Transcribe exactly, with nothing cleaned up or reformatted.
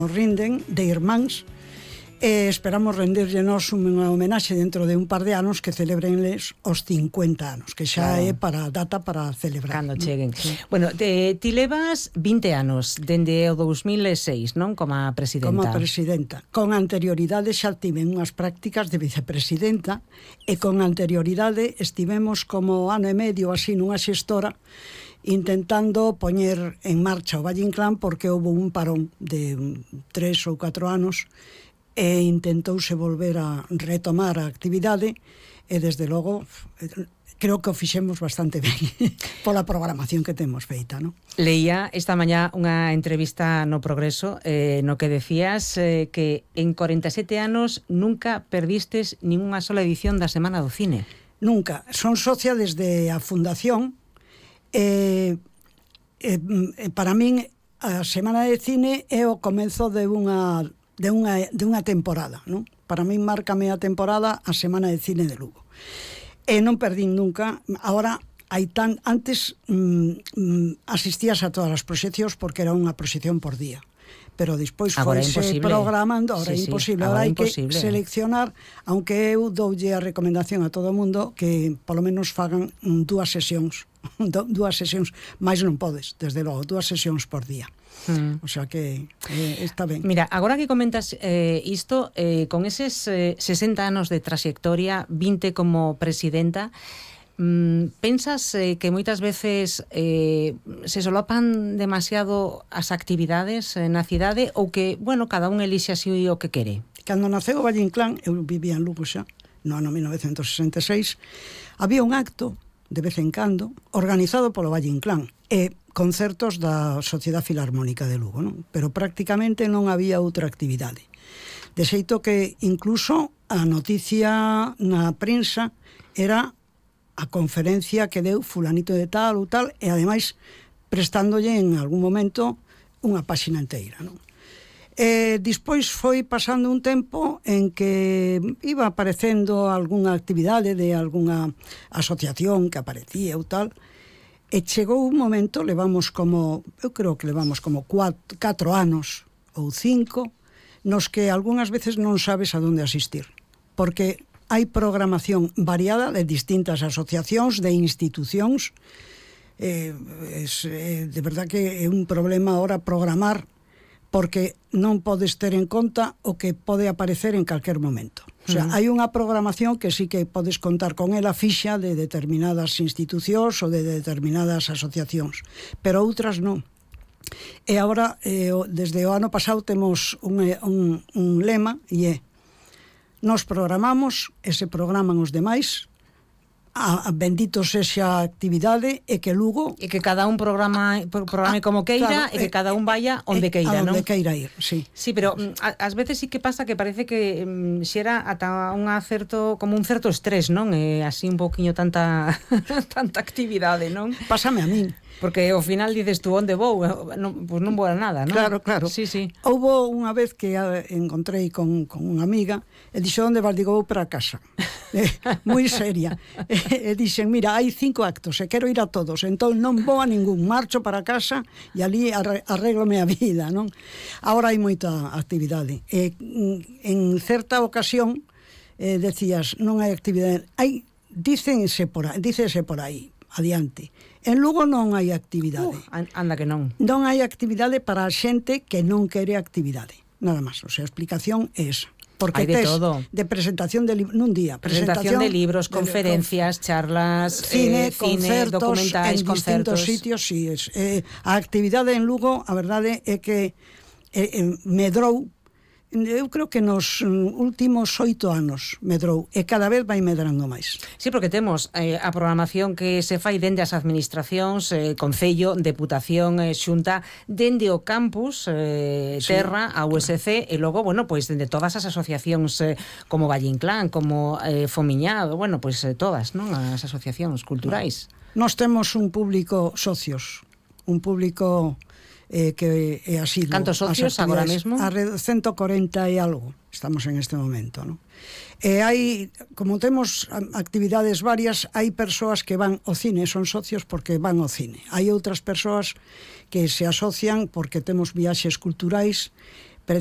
nos rinden de irmáns e esperamos renderlle nos unha homenaxe dentro de un par de anos que celebrenles os cincuenta anos, que xa claro. É para a data para celebrar. Cando cheguen. Sí. Bueno, te, ti levas vinte anos dende o dous mil e seis, non? Como a presidenta. Como a presidenta. Con anterioridade xa tiven unhas prácticas de vicepresidenta e con anterioridade estivemos como ano e medio así nunha xestora intentando poñer en marcha o Valle Inclán porque houve un parón de tres ou catro anos e intentouse volver a retomar a actividade e desde logo creo que o fixemos bastante ben pola programación que temos feita, non? Leía esta mañá unha entrevista no Progreso eh, no que decías eh, que en corenta e sete anos nunca perdistes ningunha sola edición da Semana do Cine. Nunca. Son socia desde a fundación. Eh, eh, para min a Semana de Cine é o comezo de unha de unha de unha temporada, non? Para min márcame a temporada a Semana de Cine de Lugo. E non perdín nunca. Agora hai tan antes mm, asistías a todas as proxeccións porque era unha proxección por día. Pero despois foise programando, agora sí, é imposible, sí, agora hai imposible. que seleccionar, aunque eu doulle a recomendación a todo o mundo que polo menos fagan dúas sesións, dúas sesións, máis non podes, desde logo, dúas sesións por día. Mm. O sea que eh, está ben. Mira, agora que comentas eh, isto, eh, con eses eh, sesenta anos de trayectoria, vinte como presidenta, pensas eh, que moitas veces eh, se solapan demasiado as actividades eh, na cidade ou que, bueno, cada un elixe así o que quere? Cando naceu o Valle Inclán, eu vivía en Lugo xa, no ano mil novecentos sesenta e seis, había un acto de vez en cando organizado polo Valle Inclán e concertos da Sociedade Filarmónica de Lugo, non? Pero prácticamente non había outra actividade. De xeito que incluso a noticia na prensa era a conferencia que deu fulanito de tal ou tal, e ademais prestándolle en algún momento unha páxina inteira, non? E despois foi pasando un tempo en que iba aparecendo algunha actividade de algunha asociación que aparecía ou tal, e chegou un momento, levamos como, eu creo que levamos como cuatro, catro anos ou cinco, nos que algunhas veces non sabes a onde asistir, porque hai programación variada de distintas asociacións, de institucións. Eh, es, eh, de verdad que é un problema ahora programar, porque non podes ter en conta o que pode aparecer en calquer momento. O sea, uh-huh. hai unha programación que sí que podes contar con ela fixa de determinadas institucións ou de determinadas asociacións, pero outras non. E agora, eh, desde o ano pasado, temos un, un, un lema, e é: nos programamos e se programan os demais, a, a bendito sexa a actividade e que Lugo... E que cada un programa programe como queira, claro, e que cada un vaya onde queira, non? A onde queira ir, sí. Sí, pero ás veces sí que pasa que parece que um, xera ata un certo, como un certo estrés, non? E así un poquinho tanta tanta actividade, non? Pásame a min. Porque ao final dices tú onde vou, non, pues non vou a nada, non? Claro, claro. Sí, sí. Houbo unha vez que encontrei con, con unha amiga e dixo onde vas, digo, vou para casa. eh, moi seria. E, e dixen, mira, hai cinco actos e quero ir a todos, entón non vou a ningún, marcho para casa e ali arreglome a vida, non? Agora hai moita actividade. E en certa ocasión eh, decías, non hai actividade, hai, dícense por aí, dícese por aí, adiante. En Lugo non hai actividade. Uh, anda que non. Non hai actividade para a xente que non quere actividade. Nada máis. O sea, a explicación é esa. Porque hai de tes todo. De presentación de libros nun día. Presentación, presentación de libros, de conferencias, charlas, cine, eh, concertos, cine, documentais, en concertos. distintos sitios, sí. Es, eh, a actividade en Lugo, a verdade é que eh, eh, medrou. Eu creo que nos últimos oito anos medrou e cada vez vai medrando máis. Sí, porque temos eh, a programación que se fai dende as administracións, eh, Concello, Deputación, eh, Xunta, dende o campus, eh, Terra, sí, a U S C, e logo, bueno, pois dende todas as asociacións eh, como Valle Inclán, como eh, Fomiñado, bueno, pois eh, todas, non? As asociacións culturais. Nos temos un público socios, un público... Eh, que é así. Cantos socios agora mesmo? A ciento corenta e algo estamos en este momento, ¿no? E hai, como temos actividades varias, hai persoas que van ao cine, son socios porque van ao cine. Hai outras persoas que se asocian porque temos viaxes culturais